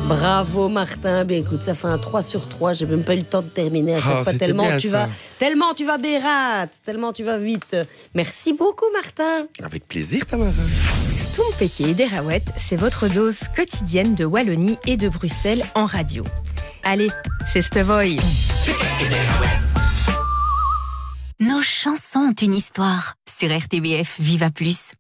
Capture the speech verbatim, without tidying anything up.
Bravo Martin, bien écoute, ça fait un trois sur trois, j'ai même pas eu le temps de terminer à chaque Oh, fois, c'était tellement bien, tu ça. vas, tellement tu vas bérate, tellement tu vas vite. Merci beaucoup Martin. Avec plaisir, Tamara. Stompeke et Derawet, c'est votre dose quotidienne de Wallonie et de Bruxelles en radio. Allez, c'est Stevoy. Nos chansons ont une histoire. Sur R T B F Viva Plus.